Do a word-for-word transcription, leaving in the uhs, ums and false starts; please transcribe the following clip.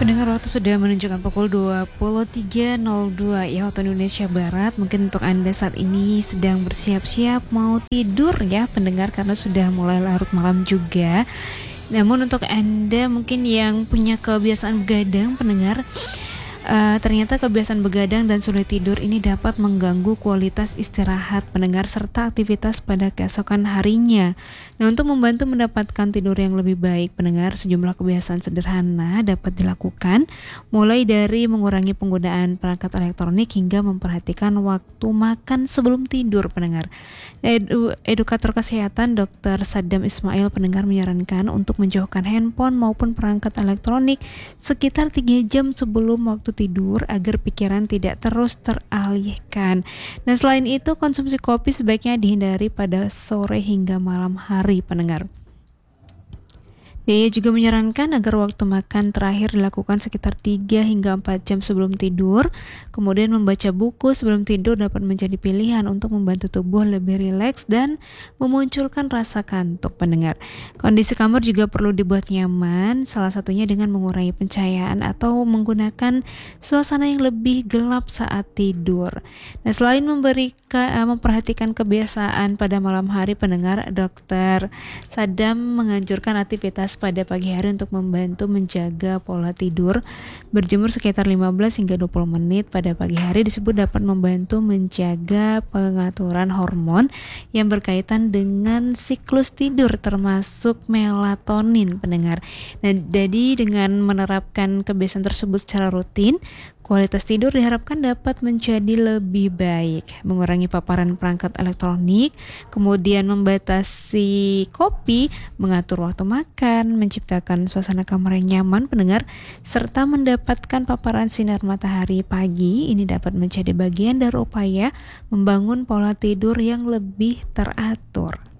Pendengar, waktu sudah menunjukkan pukul dua puluh tiga nol dua ya waktu Indonesia Barat. Mungkin untuk Anda saat ini sedang bersiap-siap mau tidur ya pendengar, karena sudah mulai larut malam juga. Namun untuk Anda mungkin yang punya kebiasaan begadang pendengar, Uh, ternyata kebiasaan begadang dan sulit tidur ini dapat mengganggu kualitas istirahat pendengar serta aktivitas pada keesokan harinya. Nah, untuk membantu mendapatkan tidur yang lebih baik pendengar, sejumlah kebiasaan sederhana dapat dilakukan, mulai dari mengurangi penggunaan perangkat elektronik hingga memperhatikan waktu makan sebelum tidur pendengar. Edu, edukator kesehatan dokter Saddam Ismail pendengar menyarankan untuk menjauhkan handphone maupun perangkat elektronik sekitar tiga jam sebelum waktu tidur agar pikiran tidak terus teralihkan. Nah, selain itu konsumsi kopi sebaiknya dihindari pada sore hingga malam hari pendengar. Dia juga menyarankan agar waktu makan terakhir dilakukan sekitar tiga hingga empat jam sebelum tidur. Kemudian membaca buku sebelum tidur dapat menjadi pilihan untuk membantu tubuh lebih rileks dan memunculkan rasa kantuk pendengar. Kondisi kamar juga perlu dibuat nyaman, salah satunya dengan mengurangi pencahayaan atau menggunakan suasana yang lebih gelap saat tidur. Nah, selain memberikan, memperhatikan kebiasaan pada malam hari pendengar, dokter Saddam menganjurkan aktivitas pada pagi hari untuk membantu menjaga pola tidur. Berjemur sekitar lima belas hingga dua puluh menit pada pagi hari disebut dapat membantu menjaga pengaturan hormon yang berkaitan dengan siklus tidur termasuk melatonin pendengar. Nah, jadi dengan menerapkan kebiasaan tersebut secara rutin, kualitas tidur diharapkan dapat menjadi lebih baik. Mengurangi paparan perangkat elektronik, kemudian membatasi kopi, mengatur waktu makan, menciptakan suasana kamar yang nyaman pendengar, serta mendapatkan paparan sinar matahari pagi. Ini dapat menjadi bagian dari upaya membangun pola tidur yang lebih teratur.